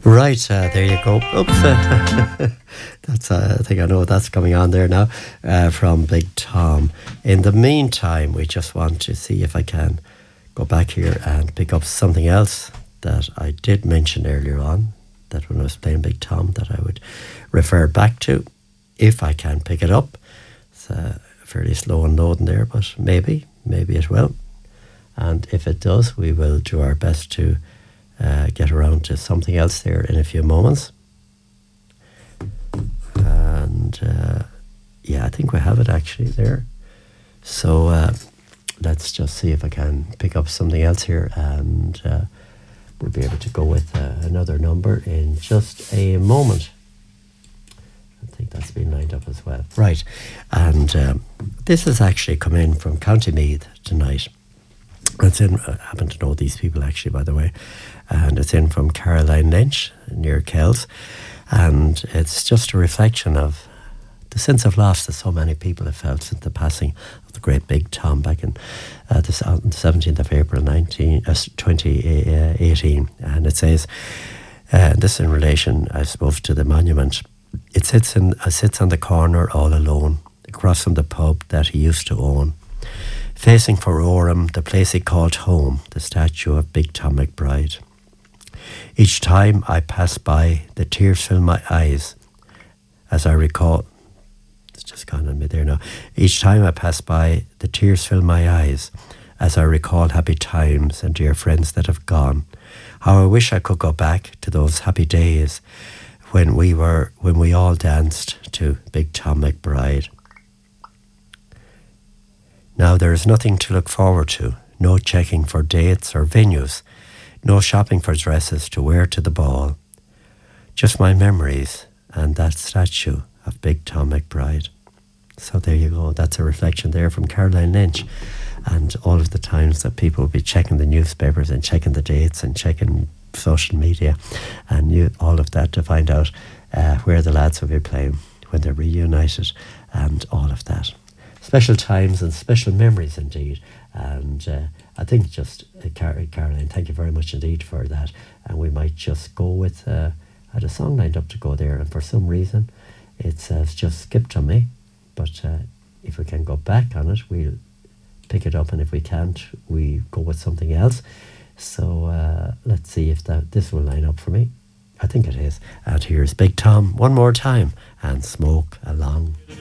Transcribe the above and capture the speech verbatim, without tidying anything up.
Right, uh, there you go. Oops. that's, uh, I think I know what that's coming on there now uh, from Big Tom. In the meantime, we just want to see if I can go back here and pick up something else that I did mention earlier on, that when I was playing Big Tom, that I would refer back to, if I can pick it up. It's uh, fairly slow and loading there, but maybe, maybe it will. And if it does, we will do our best to uh, get around to something else there in a few moments. And uh, yeah, I think we have it actually there. So uh, let's just see if I can pick up something else here, and uh, we'll be able to go with uh, another number in just a moment. I think that's been lined up as well. Right, and um, this has actually come in from County Meath tonight. It's in, I happen to know these people actually, by the way, and it's in from Caroline Lynch near Kells, and it's just a reflection of the sense of loss that so many people have felt since the passing of the great Big Tom back in uh, the seventeenth of April nineteen, uh, twenty eighteen. And it says, uh, this in relation, I suppose, to the monument. It sits, in, uh, sits on the corner all alone, across from the pub that he used to own. Facing for Orem, the place he called home, the statue of Big Tom McBride. Each time I pass by, the tears fill my eyes as I recall. It's just gone on me there now. Each time I pass by, the tears fill my eyes as I recall happy times and dear friends that have gone. How I wish I could go back to those happy days when we were, when we all danced to Big Tom McBride. Now there is nothing to look forward to, no checking for dates or venues, no shopping for dresses to wear to the ball. Just my memories and that statue of Big Tom McBride. So there you go, that's a reflection there from Caroline Lynch, and all of the times that people will be checking the newspapers and checking the dates and checking social media and you, all of that to find out uh, where the lads will be playing when they're reunited and all of that. Special times and special memories indeed, and uh, I think just uh, Car- Caroline, thank you very much indeed for that. And we might just go with uh, I had a song lined up to go there, and for some reason it's uh, just skipped on me, but uh, if we can go back on it, we'll pick it up, and if we can't, we go with something else. So uh, let's see if that this will line up for me. I think it is. And here's Big Tom one more time, and Smoke Along.